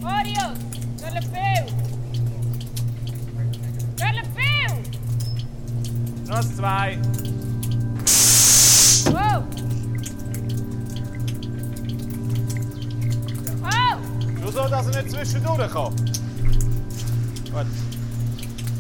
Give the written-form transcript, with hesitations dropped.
Marius! Veel! Noch 2. Wow! Oh! Nur so, dass er nicht zwischendurch kommt. Gut.